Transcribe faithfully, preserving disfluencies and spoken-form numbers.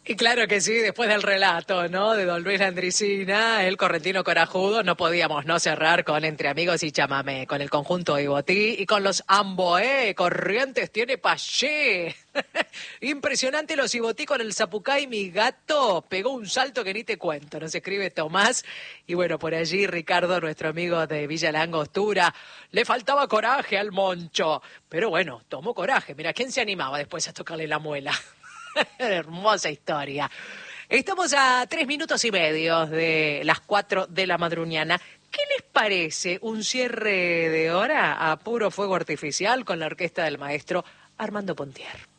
Y claro que sí, después del relato, ¿no? De don Luis Landricina, el correntino corajudo, no podíamos no cerrar con Entre Amigos y Chamamé, con el conjunto Ibotí y con los Amboé, Corrientes tiene Payé. Impresionante los Ibotí con el Zapucay, mi gato, pegó un salto que ni te cuento, nos escribe Tomás. Y bueno, por allí Ricardo, nuestro amigo de Villa La Angostura, le faltaba coraje al Moncho, pero bueno, tomó coraje. Mira, ¿quién se animaba después a tocarle la muela? Hermosa historia. Estamos a tres minutos y medio de las cuatro de la madruñana. ¿Qué les parece un cierre de hora a puro fuego artificial con la orquesta del maestro Armando Pontier?